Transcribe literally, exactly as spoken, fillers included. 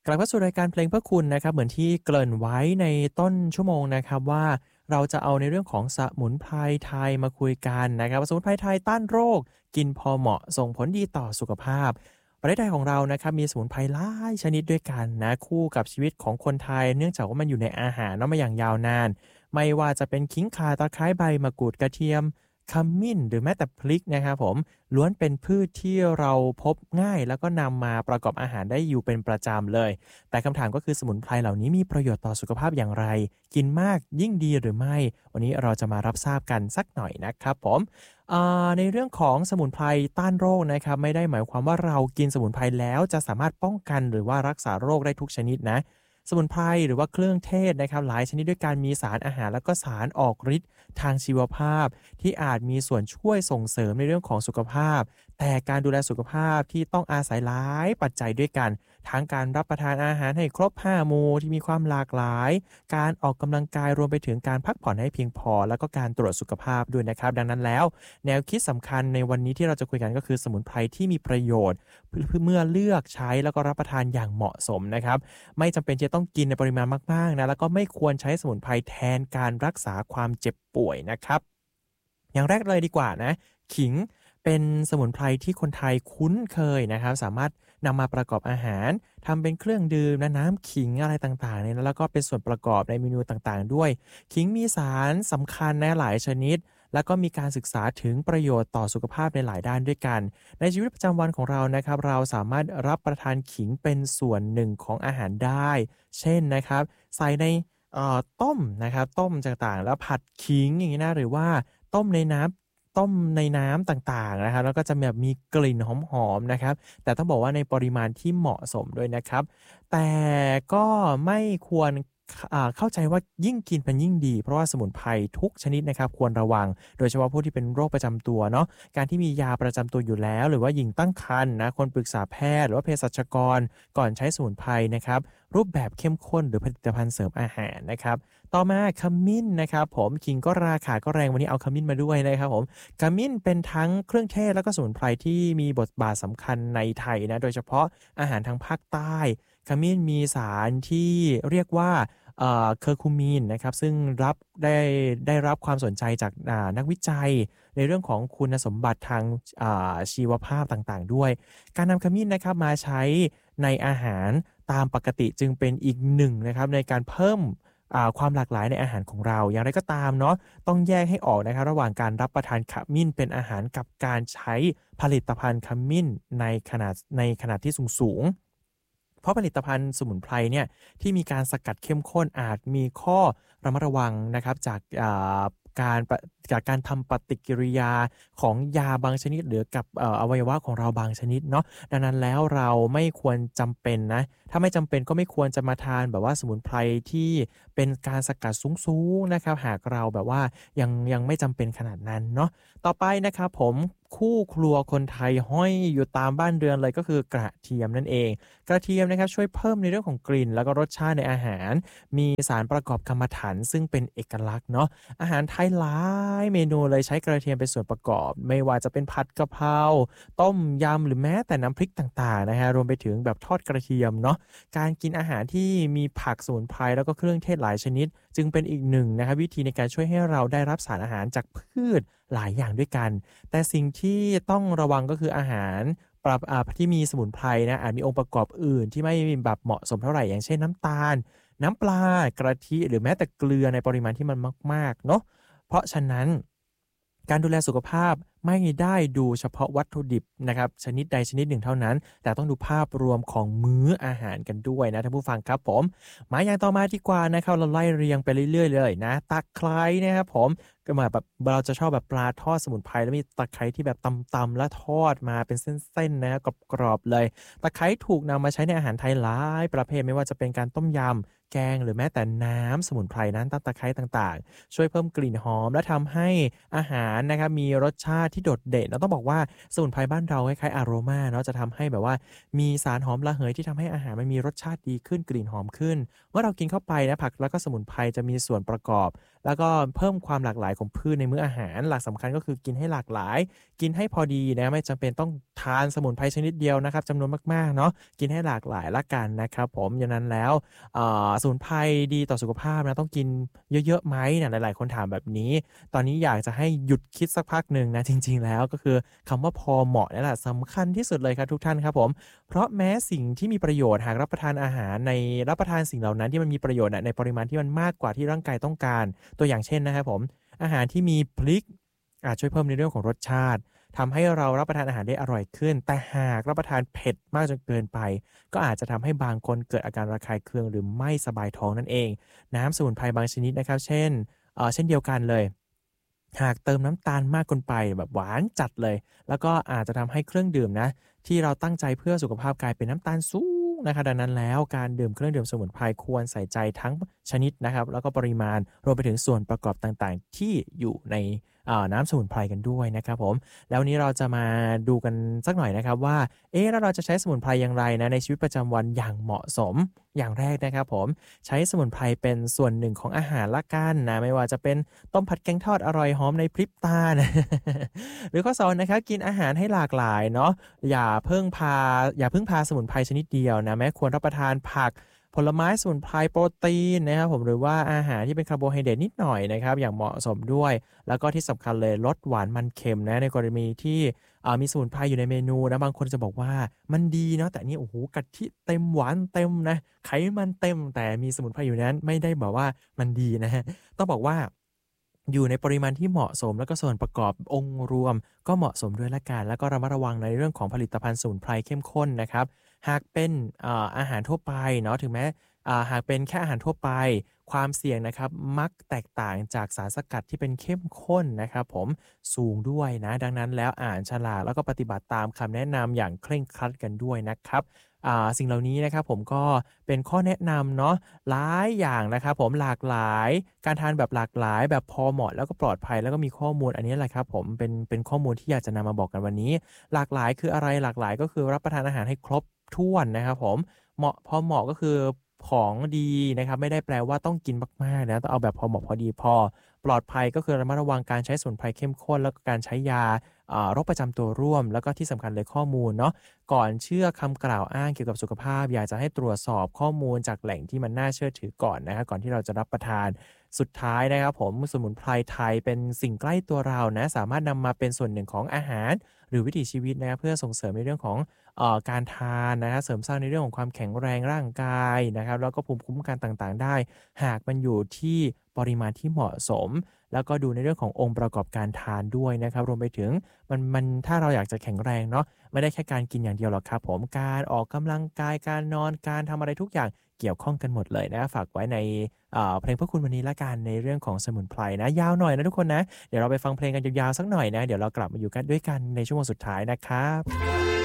กลับเข้าสู่รายการเพลงเพื่อคุณนะครับเหมือนที่เกริ่นไว้ในต้นชั่วโมงนะครับว่าเราจะเอาในเรื่องของสมุนไพรไทยมาคุยกันนะครับสมุนไพรไทยต้านโรคกินพอเหมาะส่งผลดีต่อสุขภาพประเทศไทยของเรานะครับมีสมุนไพรหลายชนิดด้วยกันนะคู่กับชีวิตของคนไทยเนื่องจากว่ามันอยู่ในอาหารเนาะมาอย่างยาวนานไม่ว่าจะเป็นขิงข่าตะไคร้ใบมะกรูดกระเทียมขมิ้นหรือแม้แต่พริกนะครับผมล้วนเป็นพืชที่เราพบง่ายแล้วก็นำมาประกอบอาหารได้อยู่เป็นประจำเลย แต่คำถามก็คือสมุนไพรเหล่านี้มีประโยชน์ต่อสุขภาพอย่างไรกินมากยิ่งดีหรือไม่วันนี้เราจะมารับทราบกันสักหน่อยนะครับผมอ่าในเรื่องของสมุนไพรต้านโรคนะครับไม่ได้หมายความว่าเรากินสมุนไพรแล้วจะสามารถป้องกันหรือว่ารักษาโรคได้ทุกชนิดนะสมุนไพรหรือว่าเครื่องเทศนะครับหลายชนิดด้วยการมีสารอาหารและก็สารออกฤทธิ์ทางชีวภาพที่อาจมีส่วนช่วยส่งเสริมในเรื่องของสุขภาพแต่การดูแลสุขภาพที่ต้องอาศัยหลายปัจจัยด้วยกัน ทั้งการรับประทานอาหารให้ครบห้าหมู่ที่มีความหลากหลาย การออกกำลังกายรวมไปถึงการพักผ่อนให้เพียงพอแล้วก็การตรวจสุขภาพด้วยนะครับดังนั้นแล้วแนวคิดสำคัญในวันนี้ที่เราจะคุยกันก็คือสมุนไพรที่มีประโยชน์เมื่อเลือกใช้แล้วก็รับประทานอย่างเหมาะสมนะครับไม่จำเป็นจะต้องกินในปริมาณมากๆนะแล้วก็ไม่ควรใช้สมุนไพรแทนการรักษาความเจ็บป่วยนะครับอย่างแรกเลยดีกว่านะขิงเป็นสมุนไพรที่คนไทยคุ้นเคยนะครับสามารถ นำมาประกอบอาหารทำเป็นเครื่องดื่มนะน้ำขิงอะไรต่างๆเนี่ยนะแล้วก็เป็นส่วนประกอบในเมนูต่างๆด้วยขิงมีสารสำคัญนะหลายชนิดแล้วก็มีการศึกษาถึงประโยชน์ต่อสุขภาพในหลายด้านด้วยกันในชีวิตประจำวันของเรานะครับเราสามารถรับประทานขิงเป็นส่วนหนึ่งของอาหารได้เช่นนะครับใส่ในเอ่อต้มนะครับต้มต่างๆแล้วผัดขิงอย่างงี้นะหรือว่าต้มในน้ำ ต้มในน้ำต่างๆนะครับแล้วก็จะแบบมีกลิ่นหอมๆนะครับแต่ต้องบอกว่าในปริมาณที่เหมาะสมด้วยนะครับแต่ก็ไม่ควรอ่าเข้าใจว่ายิ่งกินเป็นยิ่งดีเพราะว่าสมุนไพรทุกชนิดนะครับควรระวังโดยเฉพาะผู้ที่เป็นโรคประจำตัวเนาะการที่มียาประจำตัวอยู่แล้วหรือว่าหญิงตั้งครรภ์นะควรปรึกษาแพทย์หรือว่าเภสัชกรก่อนใช้สมุนไพรนะครับรูปแบบเข้มข้นหรือผลิตภัณฑ์เสริมอาหารนะครับ ต่อมาขมิ้นนะครับผมขิงก็ราคาก็แรงวันนี้เอาขมิ้นมาด้วยนะครับผมขมิ้นเป็นทั้งเครื่องเทศแล้วก็สมุนไพรที่มีบทบาทสำคัญในไทยนะโดยเฉพาะอาหารทางภาคใต้ขมิ้นมีสารที่เรียกว่าเอ่อเคอร์คูมีนนะครับซึ่งรับได้ได้รับความสนใจจากอ่านักวิจัยในเรื่องของคุณสมบัติทางอ่าชีวภาพต่างๆด้วยการนำขมิ้นนะครับมาใช้ในอาหารตามปกติจึงเป็นอีกหนึ่งนะครับในการเพิ่ม อ่าความหลากหลายในอาหารของเราอย่างไรก็ตามเนาะต้องแยกให้ออกนะครับระหว่างการรับประทานขมิ้นเป็นอาหารกับการใช้ผลิตภัณฑ์ขมิ้นในขนาดในขนาดที่สูงๆเพราะผลิตภัณฑ์สมุนไพรเนี่ยที่มีการสกัดเข้มข้นอาจมีข้อระมัดระวังนะครับจากอ่าการปะจากการทำปฏิกิริยาของยาบางชนิดหรือกับเอ่ออวัยวะของเราบางชนิดเนาะดังนั้นแล้วเราไม่ควรจำเป็นนะ ถ้าไม่จำเป็นก็ไม่ควรจะมาทานแบบว่าสมุนไพรที่เป็นการสกัดสูงๆนะครับหากเราแบบว่ายังยังไม่จำเป็นขนาดนั้นเนาะต่อไปนะครับผมคู่ครัวคนไทยห้อยอยู่ตามบ้านเรือนเลยก็คือกระเทียมนั่นเองกระเทียมนะครับช่วยเพิ่มในเรื่องของกลิ่นแล้วก็รสชาติในอาหารมีสารประกอบกรรมฐานซึ่งเป็นเอกลักษณ์เนาะอาหารไทยหลายเมนูเลยใช้กระเทียมเป็นส่วนประกอบไม่ว่าจะเป็นผัดกะเพราต้มยำหรือแม้แต่น้ำพริกต่างๆนะฮะรวมไปถึงแบบทอดกระเทียมเนาะ การกินอาหารที่มีผักสมุนไพรแล้วก็เครื่องเทศหลายชนิดจึงเป็นอีกหนึ่งนะครับวิธีในการช่วยให้เราได้รับสารอาหารจากพืชหลายอย่างด้วยกันแต่สิ่งที่ต้องระวังก็คืออาหารปรับอ่าที่มีสมุนไพรนะอาจมีองค์ประกอบอื่นที่ไม่แบบเหมาะสมเท่าไหร่อย่างเช่นน้ำตาลน้ำปลากระทิหรือแม้แต่เกลือในปริมาณที่มันมากๆเนาะเพราะฉะนั้น การดูแลสุขภาพไม่ได้ดูเฉพาะวัตถุดิบนะครับชนิดใดชนิดหนึ่งเท่านั้นแต่ต้องดูภาพรวมของมื้ออาหารกันด้วยนะท่านผู้ฟังครับผมมาอย่างต่อมาดีกว่านะครับเราไล่เรียงไปเรื่อยๆเลยนะตะไคร้นะครับผมก็มาแบบเราจะชอบแบบปลาทอดสมุนไพรแล้วมีตะไคร้ที่แบบตำๆแล้วทอดมาเป็นเส้นๆนะครับกรอบๆเลยตะไคร้ถูกนำมาใช้ในอาหารไทยหลายประเภทไม่ว่าจะเป็นการต้มยำแกงหรือแม้แต่น้ำสมุนไพรน้ำตะไคร้ต่างๆช่วยเพิ่มกลิ่นหอมและทำให้อาหารนะครับมีรสชาติที่โดดเด่นเราต้องบอกว่าสมุนไพรบ้านเราคล้ายๆอะโรมาเนาะจะทำให้แบบว่ามีสารหอมระเหยที่ทำให้อาหารมันมีรสชาติดีขึ้นกลิ่นหอมขึ้นเมื่อเรากินเข้าไปนะผักแล้วก็สมุนไพรจะมีส่วนประกอบแล้วก็เพิ่มความหลากหลายของพืชในมื้ออาหารหลักสำคัญก็คือกินให้หลากหลายกินให้พอดีนะไม่จำเป็นต้องทานสมุนไพรชนิดเดียวนะครับจำนวนมากๆเนาะกินให้หลากหลายละกันนะครับผมดังนั้นแล้วเอ่อสมุนไพรดีต่อสุขภาพนะต้องกินเยอะๆไหมเนี่ยหลายๆคนถามแบบนี้ตอนนี้อยากจะให้หยุดคิดสักพักหนึ่งนะจริงๆแล้วก็คือคำว่าพอเหมาะนี่แหละสำคัญที่สุดเลยครับทุกท่านครับผมเพราะแม้สิ่งที่มีประโยชน์หากรับประทานอาหารในรับประทานสิ่งเหล่านั้นที่มันมีประโยชน์ในปริมาณที่มันมากกว่าที่ร่างกายต้องการตัวอย่างเช่นนะครับผมอาหารที่มีพริกอาจช่วยเพิ่มในเรื่องของรสชาติทำให้เรารับประทานอาหารได้อร่อยขึ้นแต่หากรับประทานเผ็ดมากจนเกินไปก็อาจจะทำให้บางคนเกิดอาการระคายเคืองหรือไม่สบายท้องนั่นเองน้ำสมุนไพรบางชนิดนะครับเช่นเอ่อเช่นเดียวกันเลยหากเติมน้ำตาลมากเกินไปแบบหวานจัดเลยแล้วก็อาจจะทำให้เครื่องดื่มนะที่เราตั้งใจเพื่อสุขภาพกลายเป็นน้ำตาลสูงนะครับดังนั้นแล้วการดื่มเครื่องดื่มสมุนไพรควรใส่ใจทั้งชนิดนะครับแล้วก็ปริมาณรวมไปถึงส่วนประกอบต่างๆที่อยู่ในอ่าน้ำสมุนไพรกันด้วยนะครับผมแล้ววันนี้เราจะมาดูกันสักหน่อยนะครับว่าเอ๊ะแล้วเราจะใช้สมุนไพรอย่างไรนะในชีวิตประจำวันอย่างเหมาะสมอย่างแรกนะครับผมใช้สมุนไพรเป็นส่วนหนึ่งของอาหารละกันนะไม่ว่าจะเป็นต้มผัดแกงทอดอร่อยหอมในพริบตานะ หรือข้อสองนะครับกินอาหารให้หลากหลายเนาะอย่าเพิ่งพาอย่าเพิ่งพาสมุนไพรชนิดเดียวนะแม้ควรรับประทานผักผลไม้สมุนไพรโปรตีนนะครับผมหรือว่าอาหารที่เป็นคาร์โบไฮเดรตนิดหน่อยนะครับอย่างเหมาะสมด้วยแล้วก็ที่สำคัญเลยลดหวานมันเค็มนะในกรณีที่อ่ามีสมุนไพรอยู่ในเมนูนะบางคนจะบอกว่ามันดีเนาะแต่นี่โอ้โฮกะทิเต็มหวานเต็มนะไขมันเต็มแต่มีสมุนไพรอยู่ในนั้นไม่ได้แบบว่ามันดีนะครับต้องบอกว่าอยู่ในปริมาณที่เหมาะสมแล้วก็ส่วนประกอบองค์รวมก็เหมาะสมด้วยละกันแล้วก็ระมัดระวังในเรื่องของผลิตภัณฑ์สมุนไพรเข้มข้นนะครับหากเป็นอ่าอาหารทั่วไปเนาะถึงแม้อ่าหากเป็นแค่อาหารทั่วไปความเสี่ยงนะครับมักแตกต่างจากสารสกัดที่เป็นเข้มข้นนะครับผมสูงด้วยนะดังนั้นแล้วอ่านฉลากแล้วก็ปฏิบัติตามคำแนะนำอย่างเคร่งครัดกันด้วยนะครับอ่าสิ่งเหล่านี้นะครับผมก็เป็นข้อแนะนำเนาะหลายอย่างนะครับผมหลากหลายการทานแบบหลากหลายแบบพอเหมาะแล้วก็ปลอดภัยแล้วก็มีข้อมูลอันนี้แหละครับผมเป็นเป็นข้อมูลที่อยากจะนำมาบอกกันวันนี้หลากหลายคืออะไรหลากหลายก็คือรับประทานอาหารให้ครบถ้วนนะครับผมเหมาะพอเหมาะก็คือของดีนะครับไม่ได้แปลว่าต้องกินมากๆนะต้องเอาแบบพอเหมาะพอดีพอปลอดภัยก็คือระมัดระวังการใช้สมุนไพรเข้มข้นแล้วก็การใช้ยาอ่าโรคประจำตัวร่วมแล้วก็ที่สำคัญเลยข้อมูลเนาะก่อนเชื่อคำกล่าวอ้างเกี่ยวกับสุขภาพอยากจะให้ตรวจสอบข้อมูลจากแหล่งที่มันน่าเชื่อถือก่อนนะครับก่อนที่เราจะรับประทานสุดท้ายนะครับผมสมุนไพรไทยเป็นสิ่งใกล้ตัวเรานะสามารถนำมาเป็นส่วนหนึ่งของอาหารหรือวิถีชีวิตนะครับเพื่อส่งเสริมในเรื่องของเอ่อการทานนะครับเสริมสร้างในเรื่องของความแข็งแรงร่างกายนะครับแล้วก็ภูมิคุ้มกันต่างๆได้หากมันอยู่ที่ปริมาณที่เหมาะสมแล้วก็ดูในเรื่องขององค์ประกอบการทานด้วยนะครับรวมไปถึงมันมันถ้าเราอยากจะแข็งแรงเนาะไม่ได้แค่การกินอย่างเดียวหรอกครับผมการออกกำลังกายการนอนการทำอะไรทุกอย่างเกี่ยวข้องกันหมดเลยนะฝากไว้ในอ่าเพลงเพื่อคุณวันนี้ละกันในเรื่องของสมุนไพรนะยาวหน่อยนะทุกคนนะเดี๋ยวเราไปฟังเพลงกันยาวๆสักหน่อยนะเดี๋ยวเรากลับมาอยู่กันด้วยกันในชั่วโมงสุดท้ายนะครับ